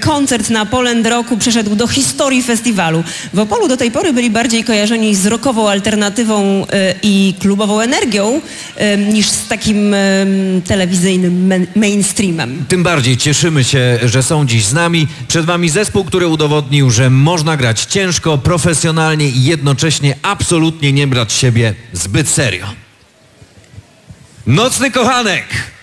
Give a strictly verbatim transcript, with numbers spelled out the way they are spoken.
koncert na Poland Rocku przeszedł do historii festiwalu. W Opolu do tej pory byli bardziej kojarzeni z rockową alternatywą y, i klubową energią y, niż z takim y, telewizyjnym mainstreamem. Tym bardziej cieszymy się, że są dziś z nami. Przed wami zespół, który udowodnił, że można grać ciężko, profesjonalnie i jednocześnie absolutnie nie brać siebie zbyt serio. Nocny Kochanek!